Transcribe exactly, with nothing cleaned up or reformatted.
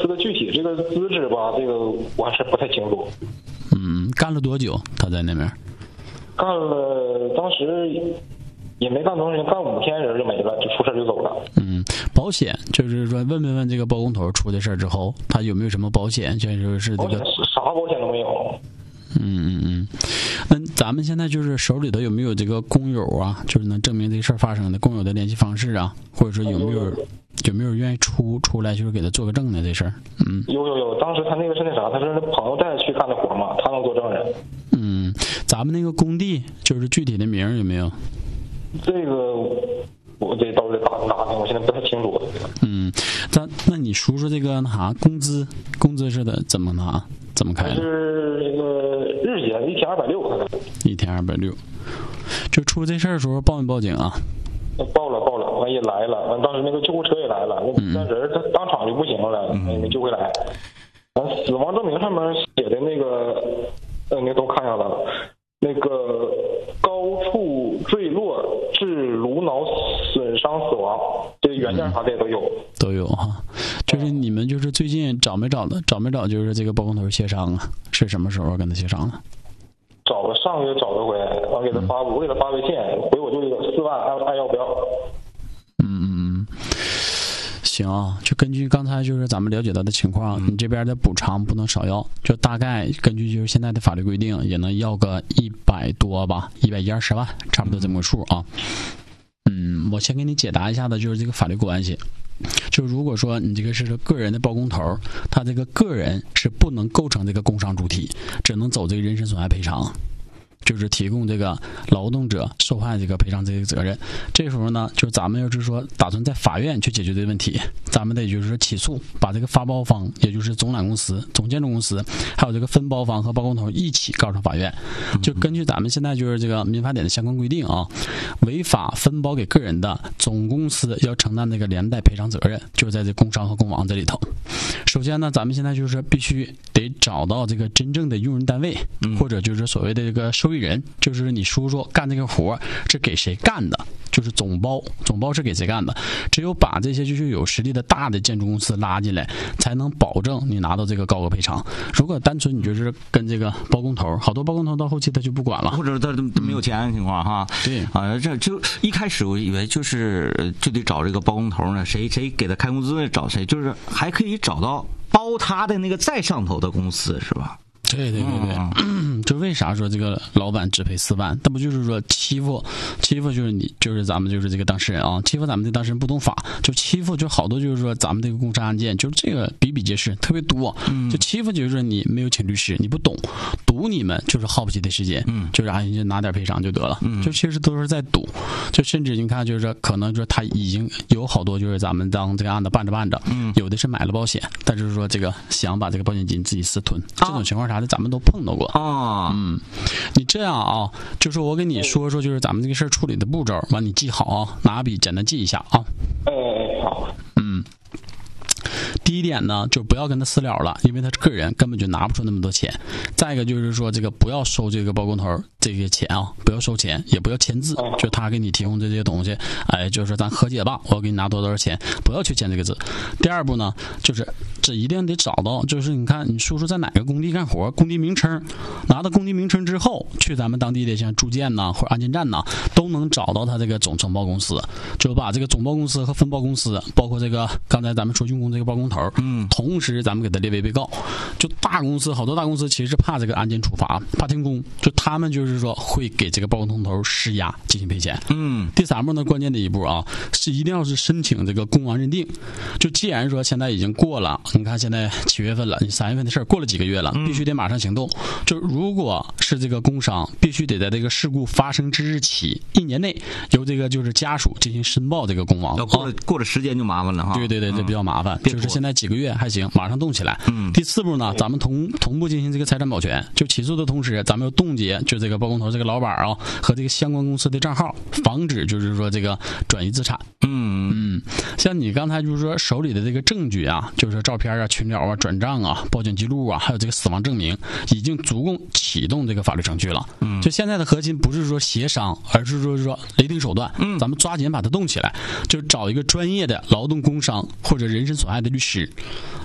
司的具体这个资质吧，这个我还是不太清楚。 嗯，干了多久？他在那边？ 干了，当时也没干多长时间，干五天人就没了，就出事就走了。 嗯，保险就是说问没问这个包工头出的事儿之后，他有没有什么保险？就是是这个啥保险都没有。 嗯嗯嗯，那咱们现在就是手里头有没有这个工友啊？就是能证明这事儿发生的工友的联系方式啊，或者说有没有有没有愿意出出来就是给他做个证的这事儿？嗯， 有有有，当时他那个是那啥，他是朋友带他去干的活嘛，他能做证人。 嗯，咱们那个工地就是具体的名有没有？ 这个我这都是打听打听，我现在不太清楚。 嗯，咱那你说说这个那啥工资工资是的怎么拿怎么开的？ 是这个日结，一天二百六， 一天二百六。就出这事儿的时候报没报警啊？ 报了报了，完也来了，完当时那个救护车也来了，那那人他当场就不行了，没没救回来。完死亡证明上面写的那个，呃，那都看下来了。那个高处坠落致颅脑损伤死亡，这原件啥的也都有， 嗯、都有哈。就是你们就是最近找没找的，找没找就是这个包工头协商啊？是什么时候跟他协商的？ 找了上个月找了回，我给他发，我给他发微信，回我就这个四万，爱爱要不要？ 嗯嗯嗯。行啊，就根据刚才就是咱们了解到的情况，你这边的补偿不能少要，就大概根据就是现在的法律规定，也能要个一百多吧，一百一二十万，差不多这么个数啊。嗯，我先给你解答一下的就是这个法律关系。就如果说你这个是个人的包工头，他这个个人是不能构成这个工伤主体，只能走这个人身损害赔偿。就是提供这个劳动者受害这个赔偿这个责任。这时候呢，就是咱们要是说打算在法院去解决这个问题，咱们得就是说起诉，把这个发包方，也就是总揽公司、总建筑公司，还有这个分包方和包工头一起告上法院。就根据咱们现在就是这个民法典的相关规定啊，违法分包给个人的，总公司要承担这个连带赔偿责任，就在这工伤和工亡这里头。首先呢，咱们现在就是必须得找到这个真正的用人单位，或者就是所谓的这个受益人，就是你叔叔干这个活是给谁干的，就是总包，总包是给谁干的。只有把这些就是有实力的大的建筑公司拉进来，才能保证你拿到这个高额赔偿。如果单纯你就是跟这个包工头，好多包工头到后期他就不管了， 或者他都没有钱的情况哈。 对啊，这就一开始我以为就是就得找这个包工头呢，谁谁给他开工资找谁，就是还可以找到包他的那个再上头的公司是吧？ 对对对对，嗯、就为啥说这个老板只赔四万？那不就是说欺负欺负就是你就是咱们就是这个当事人啊，欺负咱们的当事人不懂法，就欺负就好多就是说咱们这个工伤案件就这个比比皆是，特别多。就欺负就是你没有请律师，你不懂，赌你们就是耗不起的时间，嗯，就是啊你就拿点赔偿就得了，嗯，就其实都是在赌。就甚至你看就是可能说他已经有好多就是咱们当这个案子办着办着，嗯，有的是买了保险，但是说这个想把这个保险金自己私吞，这种情况下。咱们都碰到过啊， 嗯，你这样啊，就是我跟你说说，就是咱们这个事儿处理的步骤，完你记好啊，拿笔简单记一下啊。 哎，好， 嗯。第一点呢，就不要跟他私了了，因为他个人根本就拿不出那么多钱。再一个就是说，这个不要收这个包工头这个钱啊，不要收钱，也不要签字，就他给你提供这些东西，哎，就是说咱和解吧，我给你拿多多少钱，不要去签这个字。第二步呢，就是这一定得找到，就是你看你叔叔在哪个工地干活，工地名称，拿到工地名称之后，去咱们当地的像住建呐或者安监站呐，都能找到他这个总承包公司，就把这个总包公司和分包公司，包括这个刚才咱们说用工这个包工头。嗯，同时咱们给他列为被告。就大公司，好多大公司其实是怕这个案件处罚，怕停工，就他们就是说会给这个包工头施压进行赔钱。嗯，第三步呢，关键的一步啊，是一定要是申请这个工亡认定。就既然说现在已经过了，你看现在七月份了，你三月份的事儿过了几个月了，必须得马上行动。就如果是这个工伤，必须得在这个事故发生之日起一年内，由这个就是家属进行申报这个工亡。 要过了、啊、过了时间就麻烦了哈。 对对对，这比较麻烦。嗯、就是现在几个月还行，马上动起来。嗯。第四步呢，咱们同同步进行这个财产保全，就起诉的同时，咱们要冻结就这个包工头这个老板啊和这个相关公司的账号，防止就是说这个转移资产。嗯嗯。像你刚才就是说手里的这个证据啊，就是说照片啊、群聊啊、转账啊、报警记录啊，还有这个死亡证明，已经足够启动这个法律程序了。嗯。就现在的核心不是说协商，而是说是说雷霆手段。嗯。咱们抓紧把它动起来，就找一个专业的劳动工伤或者人身损害的律师。